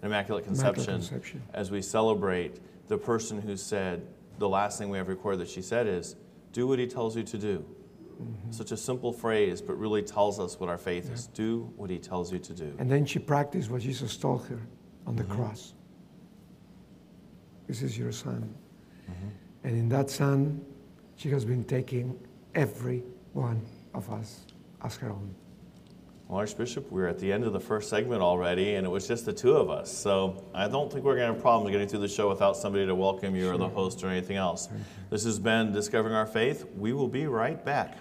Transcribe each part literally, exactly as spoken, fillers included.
Immaculate Conception, Immaculate Conception, as we celebrate the person who said, the last thing we have recorded that she said is, do what he tells you to do. Mm-hmm. Such a simple phrase, but really tells us what our faith yeah. is. Do what he tells you to do. And then she practiced what Jesus told her on the mm-hmm. cross. This is your son. Mm-hmm. And in that son, she has been taking every one of us as her own. Well, Archbishop, we're at the end of the first segment already, and it was just the two of us. So I don't think we're going to have a problem getting through the show without somebody to welcome you sure. or the host or anything else. This has been Discovering Our Faith. We will be right back.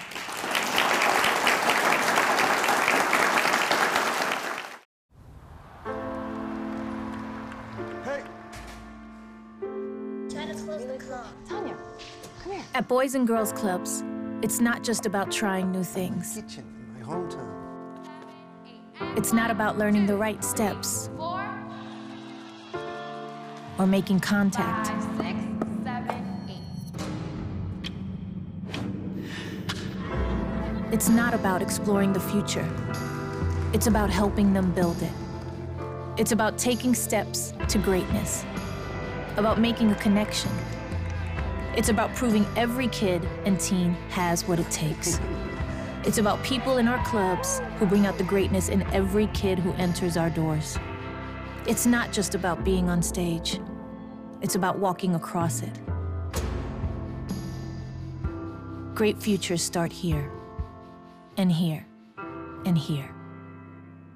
Hey! Try to close the club. Tanya, come here. At Boys and Girls Clubs, it's not just about trying new things. Kitchen in my hometown. It's not about learning the right steps Four, or making contact. five, six, seven, eight. It's not about exploring the future. It's about helping them build it. It's about taking steps to greatness, about making a connection. It's about proving every kid and teen has what it takes. It's about people in our clubs who bring out the greatness in every kid who enters our doors. It's not just about being on stage. It's about walking across it. Great futures start here, and here, and here.